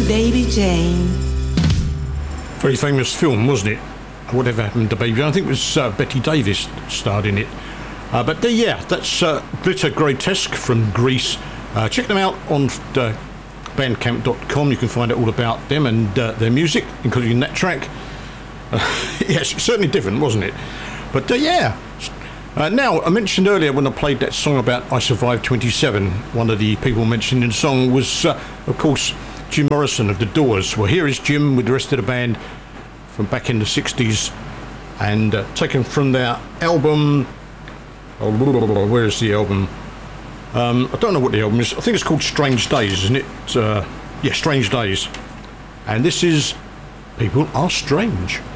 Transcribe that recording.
to Baby Jane. Very famous film, wasn't it? Whatever Happened to Baby Jane? I think it was Betty Davis starred in it. But yeah, that's Glitter Grotesque from Greece. Check them out on bandcamp.com. You can find out all about them and their music, including that track. Yes, certainly different, wasn't it? But yeah. Now, I mentioned earlier when I played that song about I Survived 27, one of the people mentioned in the song was, of course, Jim Morrison of The Doors. Well, here is Jim with the rest of the band from back in the 60s and taken from their album... where is the album? I don't know what the album is. I think it's called Strange Days, isn't it? Yeah, Strange Days. And this is People Are Strange.